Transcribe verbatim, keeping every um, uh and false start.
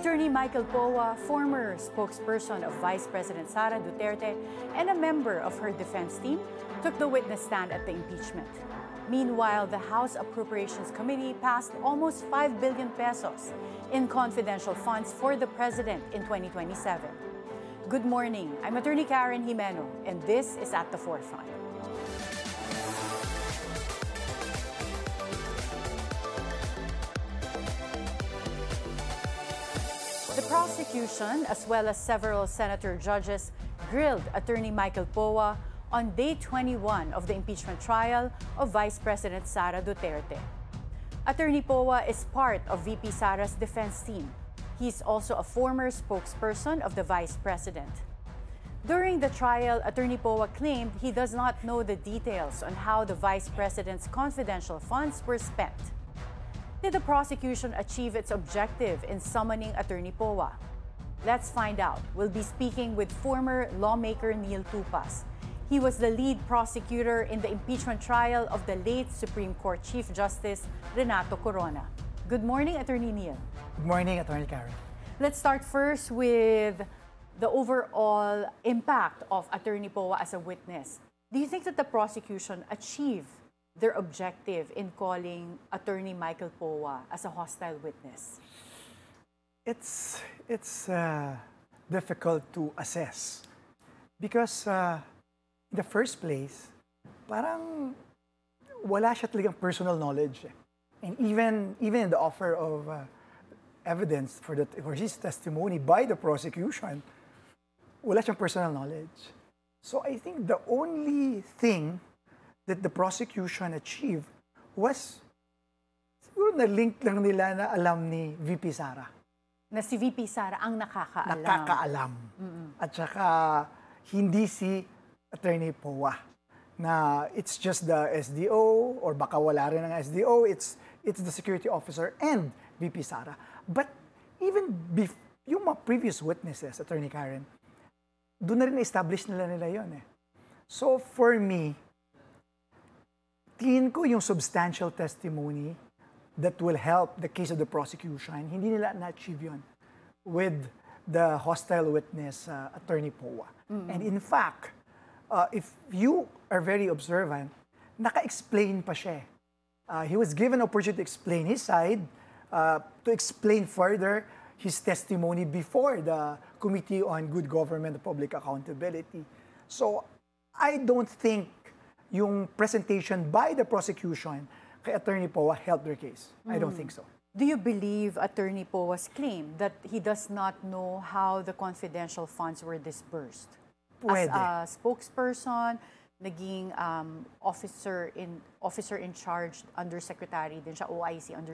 Attorney Michael Poa, former spokesperson of Vice President Sara Duterte and a member of her defense team, took the witness stand at the impeachment. Meanwhile, the House Appropriations Committee passed almost five billion pesos in confidential funds for the president in twenty twenty-seven. Good morning, I'm Attorney Karen Jimeno, and this is At the Forefront. The prosecution, as well as several senator judges, grilled Attorney Michael Poa on day twenty-one of the impeachment trial of Vice President Sara Duterte. Attorney Poa is part of V P Sara's defense team. He's also a former spokesperson of the Vice President. During the trial, Attorney Poa claimed he does not know the details on how the Vice President's confidential funds were spent. Did the prosecution achieve its objective in summoning Attorney Poa? Let's find out. We'll be speaking with former lawmaker Neil Tupas. He was the lead prosecutor in the impeachment trial of the late Supreme Court Chief Justice Renato Corona. Good morning, Attorney Neil. Good morning, Attorney Karen. Let's start first with the overall impact of Attorney Poa as a witness. Do you think that the prosecution achieved their objective in calling Attorney Michael Poa as a hostile witness? It's, it's uh, difficult to assess because uh, in the first place, parang wala siya talagang personal knowledge. And even, even in the offer of uh, evidence for, the, for his testimony by the prosecution, wala siyang personal knowledge. So I think the only thing that the prosecution achieved was siguro na-link lang nila na alam ni V P Sara. Na si V P Sara ang nakakaalam. Nakakaalam. Mm-hmm. At saka hindi si Attorney Poa na it's just the S D O or baka wala rin ang S D O, it's, it's the security officer and V P Sara. But even bef- yung mga previous witnesses, Attorney Karen, doon na rin na-establish nila nila yun eh. So for me, tingin ko yung substantial testimony that will help the case of the prosecution, hindi nila na-achieve yun with the hostile witness, uh, Attorney Poa. Mm-hmm. And in fact, uh, if you are very observant, naka-explain pa siya. Uh, he was given an opportunity to explain his side, uh, to explain further his testimony before the Committee on Good Government and Public Accountability. So I don't think yung presentation by the prosecution kay Attorney Poa helped their case. Mm. I don't think so. Do you believe Attorney Poa's claim that he does not know how the confidential funds were disbursed? Pwede. As a spokesperson, naging um, officer in officer in charge, undersecretary din siya, O I C under,